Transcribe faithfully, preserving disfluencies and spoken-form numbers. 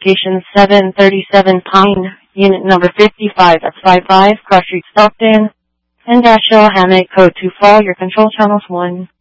location seven thirty-seven Pine, unit number fifty-five, that's five five, Cross Street, Stockton, and dash show hammock code two four, your control channels one.